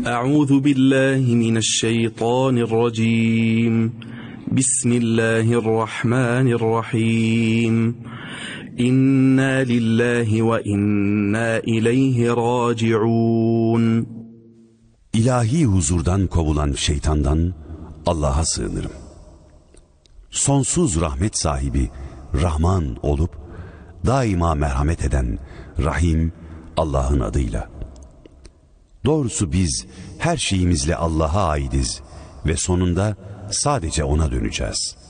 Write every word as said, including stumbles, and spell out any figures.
Euzu billahi mineşşeytanirracim. Bismillahirrahmanirrahim. İnna lillahi ve inna ileyhi raciun. İlahi huzurdan kovulan şeytandan Allah'a sığınırım. Sonsuz rahmet sahibi Rahman olup daima merhamet eden Rahim Allah'ın adıyla. Doğrusu biz her şeyimizle Allah'a aidiz ve sonunda sadece O'na döneceğiz.